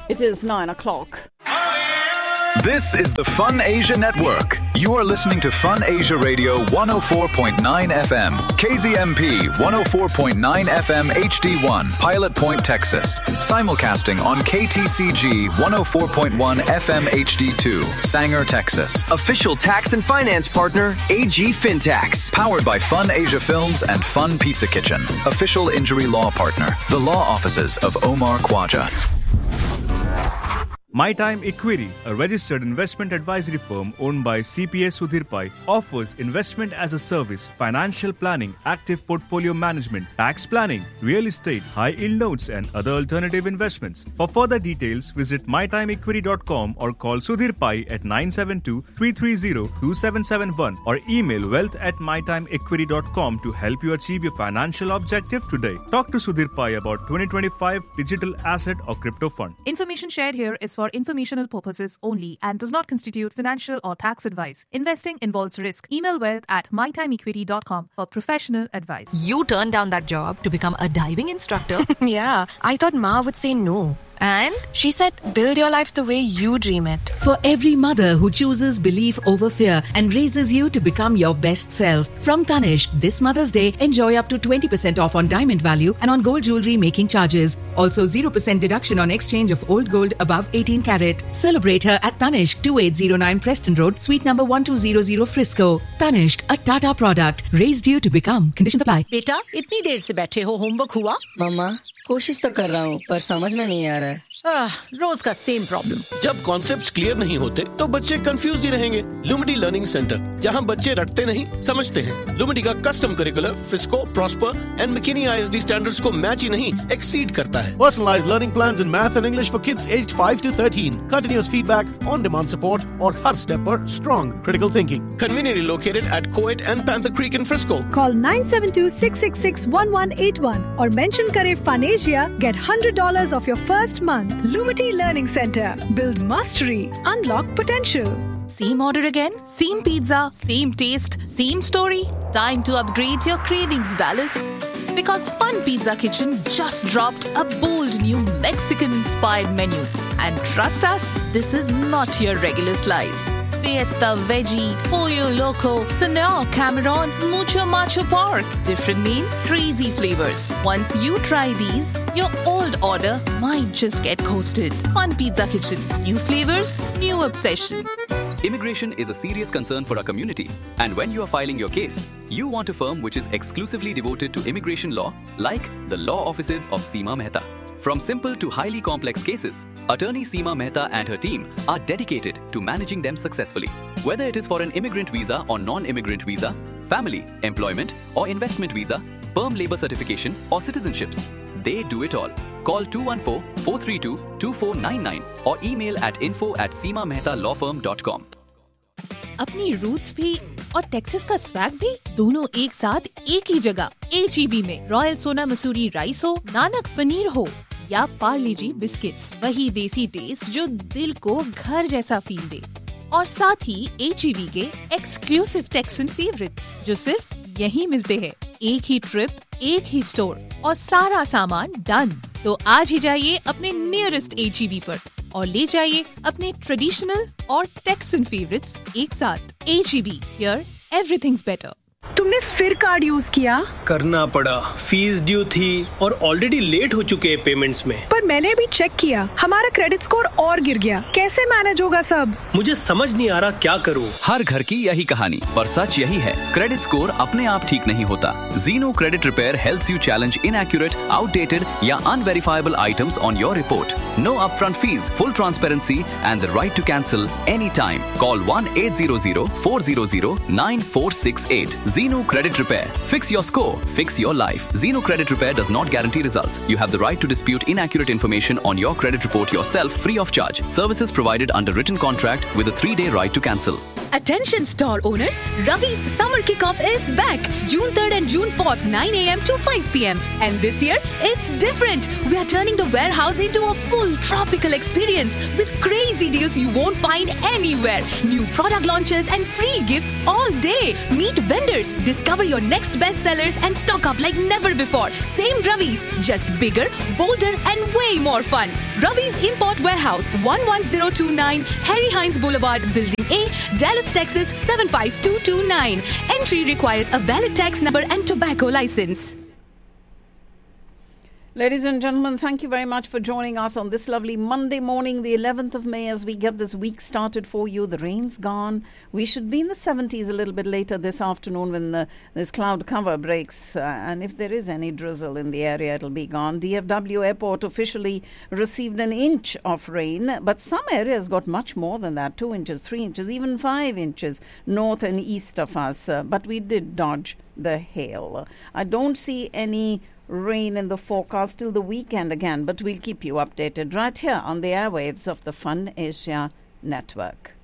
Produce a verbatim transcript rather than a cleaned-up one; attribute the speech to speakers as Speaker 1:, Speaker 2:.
Speaker 1: It is nine o'clock.
Speaker 2: This is the Fun Asia Network. You are listening to Fun Asia Radio one oh four point nine F M, K Z M P one oh four point nine F M H D one, Pilot Point, Texas. Simulcasting on K T C G one oh four point one F M H D two, Sanger, Texas.
Speaker 3: Official tax and finance partner, A G Fintax.
Speaker 2: Powered by Fun Asia Films and Fun Pizza Kitchen. Official injury law partner, the law offices of Omar Khwaja.
Speaker 4: My Time Equity, a registered investment advisory firm owned by C P A Sudhir Pai, offers investment as a service, financial planning, active portfolio management, tax planning, real estate, high-yield notes and other alternative investments. For further details, visit my time equity dot com or call Sudhir Pai at nine seven two, three three zero, two seven seven one or email wealth at my time equity dot com to help you achieve your financial objective today. Talk to Sudhir Pai about twenty twenty-five digital asset or crypto fund.
Speaker 5: Information shared here is for informational purposes only and does not constitute financial or tax advice. Investing involves risk. Email wealth at my time equity dot com for professional advice.
Speaker 6: You turned down that job to become a diving instructor?
Speaker 7: Yeah, I thought Ma would say no.
Speaker 6: And?
Speaker 7: She said, build your life the way you dream it.
Speaker 8: For every mother who chooses belief over fear and raises you to become your best self. From Tanishq, this Mother's Day, enjoy up to twenty percent off on diamond value and on gold jewelry making charges. Also zero percent deduction on exchange of old gold above eighteen carat. Celebrate her at Tanishq, twenty-eight oh nine Preston Road, suite number one two zero zero Frisco. Tanishq, a Tata product, raised you to become. Conditions apply.
Speaker 9: बेटा, इतनी देर से बैठे हो, homework हुआ?
Speaker 10: मम्मा, कोशिश तो कर रहा हूँ, पर समझ में नहीं आ रहा है।
Speaker 9: आह, रोज का सेम प्रॉब्लम।
Speaker 11: जब कॉन्सेप्ट्स क्लियर नहीं होते तो बच्चे कंफ्यूज ही रहेंगे। लुमिडी लर्निंग सेंटर, जहां बच्चे रटते नहीं समझते हैं। लुमिडी का custom curricular Frisco, prosper and McKinney I S D standards को मैच ही नहीं एक्सीड करता है। Personalised learning plans in math and English for kids aged five to thirteen, continuous feedback, on demand support और हर स्टेप पर strong critical thinking. Conveniently located at कोएट and panther creek in Frisco.
Speaker 12: Call nine seven two, six six six, one one eight one और mention करें Fun Asia, get one hundred dollars off your first month. Lumity Learning Center. Build mastery. Unlock potential.
Speaker 5: Same order again? Same pizza? Same taste? Same story? Time to upgrade your cravings, Dallas. Because Fun Pizza Kitchen just dropped a bold new Mexican-inspired menu. And trust us, this is not your regular slice. Fiesta Veggie, Pollo Loco, Senor Cameron, Mucho Macho Pork. Different names, crazy flavors. Once you try these, your old order might just get coasted. Fun Pizza Kitchen. New flavors, new obsession.
Speaker 13: Immigration is a serious concern for our community. And when you are filing your case, you want a firm which is exclusively devoted to immigration law, like the law offices of Seema Mehta. From simple to highly complex cases, attorney Seema Mehta and her team are dedicated to managing them successfully. Whether it is for an immigrant visa or non-immigrant visa, family, employment or investment visa, perm labor certification or citizenships, they do it all. Call two one four, four three two, two four nine nine or email at info at seema mehta law firm dot com.
Speaker 5: अपनी roots भी और Texas का swag भी दोनों एक साथ एक ही जगह H E B में। रॉयल सोना मसूरी राइस हो, नानक पनीर हो या पार्ले जी बिस्किट्स, वही देसी टेस्ट जो दिल को घर जैसा फील दे। और साथ ही H E B के एक्सक्लूसिव टेक्सन फेवरेट्स जो सिर्फ यहीं मिलते हैं। एक ही ट्रिप, एक ही स्टोर और सारा सामान डन। तो आज ही जाइए अपने नियरेस्ट H E B पर और ले जाइए अपने ट्रेडिशनल और टेक्सन फेवरेट्स एक साथ। H E B, here everything's better.
Speaker 12: तुमने फिर कार्ड यूज किया?
Speaker 14: करना पड़ा, फीस ड्यू थी और ऑलरेडी लेट हो चुके हैं पेमेंट्स में।
Speaker 12: पर मैंने भी चेक किया, हमारा क्रेडिट स्कोर और गिर गया। कैसे मैनेज होगा सब?
Speaker 14: मुझे समझ नहीं आ रहा क्या करूं।
Speaker 13: हर घर की यही कहानी, पर सच यही है, क्रेडिट स्कोर अपने आप ठीक नहीं होता। जीनो credit repair helps you challenge inaccurate, outdated या अनवेरिफाइबल items on your report. No upfront fees, full transparency and the right to cancel any time. Call one eight hundred, four hundred, nine four six eight. Zeno Credit Repair. Fix your score. Fix your life. Zeno Credit Repair does not guarantee results. You have the right to dispute inaccurate information on your credit report yourself free of charge. Services provided under written contract with a three-day right to cancel.
Speaker 15: Attention store owners, Ravi's summer kickoff is back. June third and June fourth, nine a.m. to five p.m. And this year, it's different. We are turning the warehouse into a full tropical experience with crazy deals you won't find anywhere. New product launches and free gifts all day. Meet vendors, Discover your next bestsellers and stock up like never before. Same Ravi's, just bigger, bolder and way more fun. Ravi's Import Warehouse, one one zero two nine Harry Hines Boulevard, Building A, Dallas, Texas seven five two two nine. Entry requires a valid tax number and tobacco license.
Speaker 1: Ladies and gentlemen, thank you very much for joining us on this lovely Monday morning, the eleventh of May, as we get this week started for you. The rain's gone. We should be in the seventies a little bit later this afternoon when the, this cloud cover breaks. Uh, and if there is any drizzle in the area, it'll be gone. D F W Airport officially received an inch of rain, but some areas got much more than that. Two inches, three inches, even five inches north and east of us. Uh, but we did dodge the hail. I don't see any rain in the forecast till the weekend again, but we'll keep you updated right here on the airwaves of the Fun Asia Network.